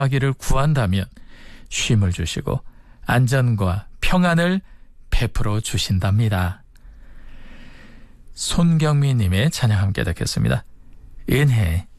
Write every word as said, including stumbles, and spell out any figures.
하기를 구한다면 쉼을 주시고 안전과 평안을 베풀어 주신답니다. 손경미님의 찬양 함께 듣겠습니다. 은혜.